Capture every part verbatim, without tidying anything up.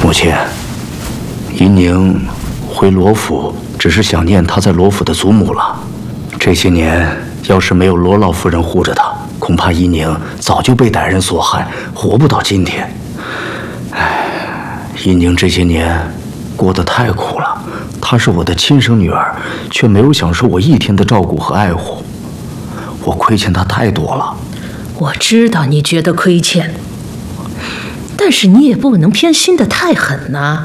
母亲，怡宁回罗府只是想念她在罗府的祖母了。这些年要是没有罗老夫人护着她，恐怕怡宁早就被歹人所害，活不到今天。唉，怡宁这些年过得太苦了，她是我的亲生女儿，却没有享受我一天的照顾和爱护，我亏欠她太多了。 我知道你觉得亏欠，但是你也不能偏心得太狠呐。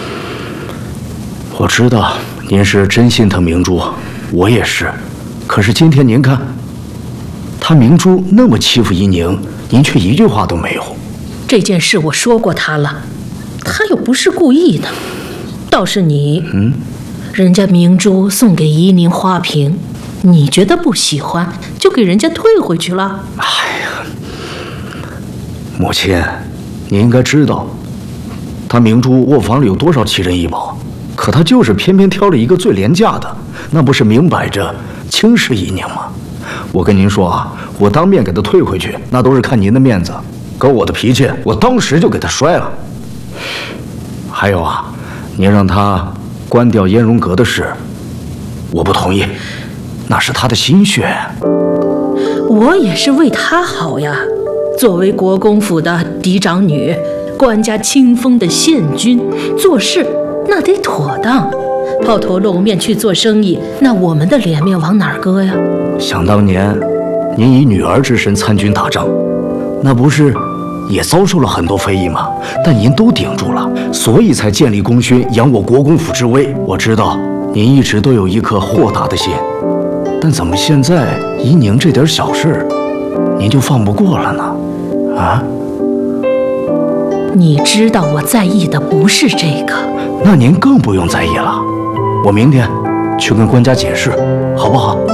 我知道您是真心疼明珠，我也是。可是今天您看，他明珠那么欺负怡宁，您却一句话都没有。 这件事我说过他了，他又不是故意的。倒是你，嗯，人家明珠送给怡宁花瓶，你觉得不喜欢，就给人家退回去了。 哎呀，母亲，你应该知道，他明珠卧房里有多少奇珍异宝，可他就是偏偏挑了一个最廉价的，那不是明摆着轻视怡宁吗？我跟您说啊，我当面给他退回去，那都是看您的面子。可我的脾气，我当时就给他摔了。还有啊，您让他关掉烟容阁的事，我不同意，那是他的心血。 我也是为他好呀。作为国公府的嫡长女，官家亲封的县君，做事那得妥当。抛头露面去做生意，那我们的脸面往哪儿搁呀？ 想当年，您以女儿之身参军打仗，那不是也遭受了很多非议吗？但您都顶住了，所以才建立功勋，扬我国公府之威。我知道您一直都有一颗豁达的心，但怎么现在怡宁这点小事，您就放不过了呢？啊？ 你知道我在意的不是这个， 那您更不用在意了。我明天去跟官家解释，好不好？